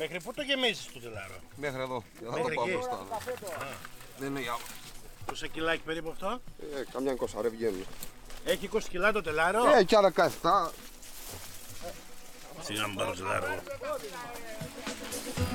Μέχρι πού το γεμίζεις το τελάρο? Μέχρι εδώ. Θα Μέχρι το πάω εκεί. μπροστά. Δεν είναι για άλλο. Πόσα κιλάκι περίπου αυτό? Καμιά 20 ρε βγαίνουν. Έχει 20 κιλά το τελάρο? Κι άλλα 17. Σιγά μου πάρω τελάρο.